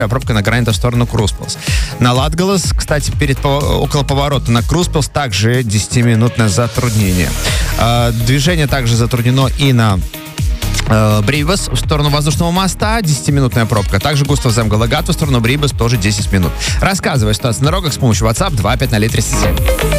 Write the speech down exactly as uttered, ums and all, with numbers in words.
пробка на Гранта в сторону Круспилс. На Латгалас, кстати, перед, около поворота на Круспилс также десятиминутное затруднение. Движение также затруднено и на Брибас в сторону воздушного моста, десятиминутная пробка. Также Густав Земгалагат в сторону Брибас, тоже десять минут. Рассказывай ситуацию на дорогах с помощью WhatsApp два пять ноль тридцать семь.